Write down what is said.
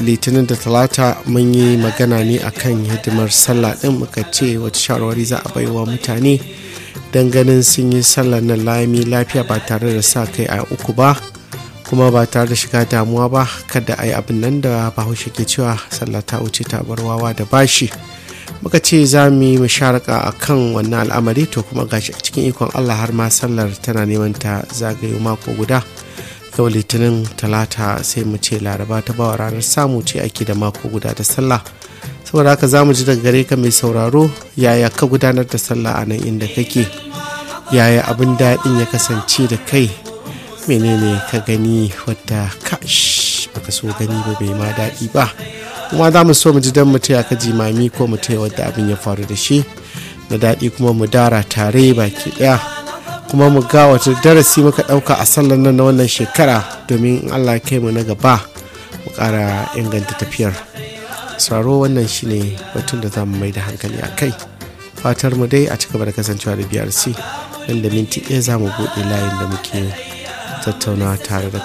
litinin da talata mun yi magana ne akan hidimar sallah din, muka ce wata shawarwari za a baiwa mutane don ganin sun yi sallar nan lami lafiya ba tare da sa kai a uku ba, kuma ba tare da shiga damuwa ba. Kada a yi abin nan da bahaushe ke cewa sallah ta wuce ta bar wawa da bashi. Muka ce za mu yi musharaka a kan wannan al'amari, to kuma gashi cikin ikon Allah har ma sallar tana neman ta zagayo mako guda. Yau litinin talata sai mu ce laraba ta bawa ranar samu ce ake da mako guda da sallah. Saboda haka za mu ji daga gare ka mai sauraro, yaya ka gudanar da sallah a nan inda kake, yaya abin daɗin ya kasance da kai, menene ka gani wadda baka so gani ba, bai ma daɗi ba. Kuma za mu so mu ji don mu taya ka jimami ko mu taya wadda abin ya faru da shi na daɗi, kuma mu dara tare baki ɗaya, kuma mu ga wata darasi muka ɗauka a sallar nan na wannan shekara, domin in Allah kai mu na gaba mu ƙara inganta tafiyar sauraro. Wannan shine batun da za mu mai da hankali a kai. Fatar mu dai a cigaba da kasancewa da BRC, nan da minti ɗaya za mu buɗe layin da muke tattaunawa tare da